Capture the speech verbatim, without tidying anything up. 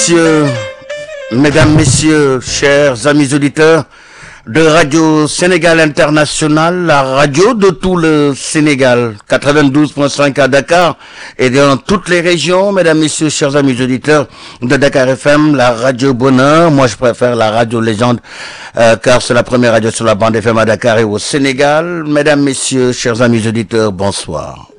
messieurs, mesdames, messieurs, chers amis auditeurs de Radio Sénégal International, la radio de tout le Sénégal, quatre-vingt-douze virgule cinq à Dakar et dans toutes les régions, mesdames, messieurs, chers amis auditeurs de Dakar F M, la radio Bonheur. Moi, je préfère la radio Légende euh, car c'est la première radio sur la bande F M à Dakar et au Sénégal. Mesdames, messieurs, chers amis auditeurs, bonsoir.